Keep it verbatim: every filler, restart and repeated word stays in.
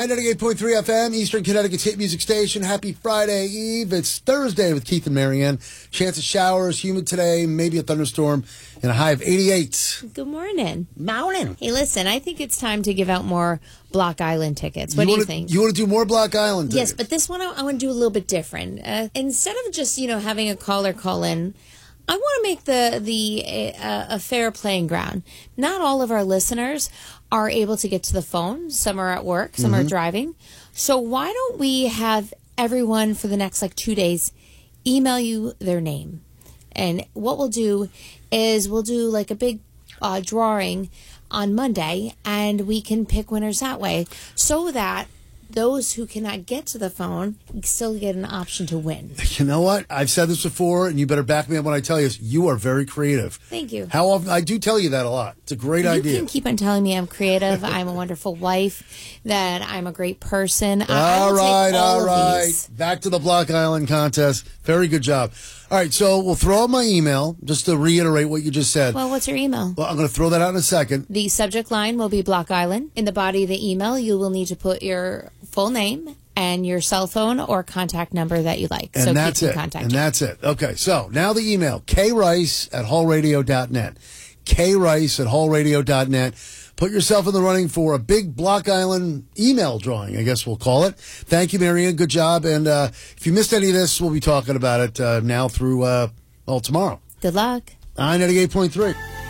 I ninety-eight point three F M, Eastern Connecticut's hit music station. Happy Friday Eve. It's Thursday with Keith and Marianne. Chance of showers, humid today, maybe a thunderstorm, and a high of eighty-eight. Good morning. Morning. Hey, listen, I think it's time to give out more Block Island tickets. What you do wanna, you think? You want to do more Block Island tickets? Yes, but this one I, I want to do a little bit different. Uh, instead of just, you know, having a caller call in, I want to make the the uh, a fair playing ground. Not all of our listeners are able to get to the phone. Some are at work, some mm-hmm. are driving. So why don't we have everyone for the next like two days email you their name? And what we'll do is we'll do like a big uh, drawing on Monday, and we can pick winners that way, so that those who cannot get to the phone still get an option to win. You know what? I've said this before, and you better back me up when I tell you this. You are very creative. Thank you. How often? I do tell you that a lot. It's a great you idea. You can keep on telling me I'm creative, I'm a wonderful wife, that I'm a great person. All I, I will right, take all all right. These. Back to the Block Island contest. Very good job. All right, so we'll throw out my email just to reiterate what you just said. Well, what's your email? Well, I'm going to throw that out in a second. The subject line will be Block Island. In the body of the email, you will need to put your full name and your cell phone or contact number that you like. And so that's keep it. Contact and you. that's it. Okay, so now the email, krice at hall radio dot net. krice at hall radio dot net. Put yourself in the running for a big Block Island email drawing, I guess we'll call it. Thank you, Marianne. Good job. And uh, if you missed any of this, we'll be talking about it uh, now through, uh, well, tomorrow. Good luck. I ninety-eight point three.